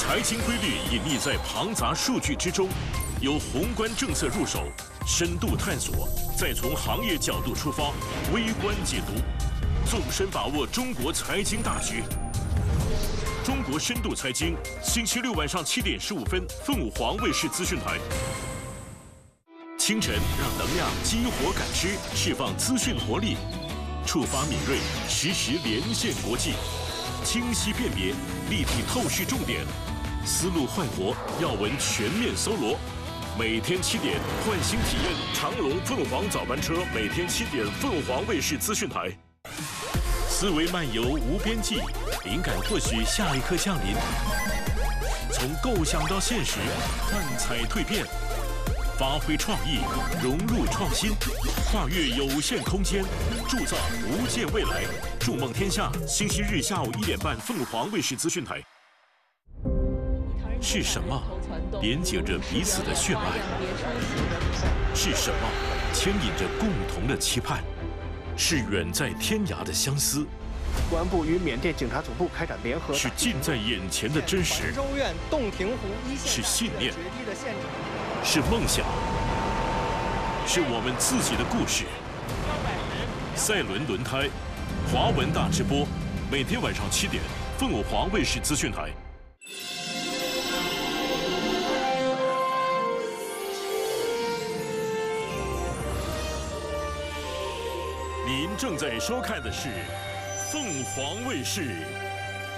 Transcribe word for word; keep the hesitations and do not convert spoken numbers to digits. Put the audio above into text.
财经规律隐匿在庞杂数据之中，由宏观政策入手，深度探索，再从行业角度出发，微观解读，纵深把握中国财经大局。中国深度财经，星期六晚上七点十五分，凤凰卫视资讯台。清晨，让能量激活感知，释放资讯活力，触发敏锐，实时连线国际，清晰辨别，立体透视重点，思路焕活，要闻全面搜罗。每天七点，换新体验长龙凤凰早班车，每天七点，凤凰卫视资讯台。思维漫游无边际，灵感或许下一刻降临。从构想到现实，幻彩蜕变。发挥创意，融入创新，跨越有限空间，铸造无界未来。筑梦天下，星期日下午一点半，凤凰卫视资讯台。是什么连接着彼此的血脉？是什么牵引着共同的期盼？是远在天涯的相思。 公安部与缅甸警察总部开展联合。 是近在眼前的真实。 州院洞庭湖一线。 是信念。是梦想，是我们自己的故事。赛伦轮胎，华文大直播，每天晚上七点，凤凰卫视资讯台。您正在收看的是凤凰卫视。